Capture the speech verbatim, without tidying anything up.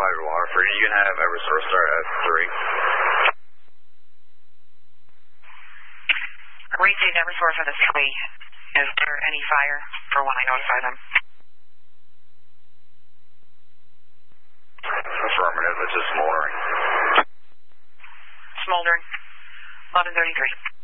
five Waterford. You can have Eversource start at three. Receive Eversource at a three. Is there any fire for when I notify them? Affirmative, it's just smoldering. Smoldering. eleven thirty-three.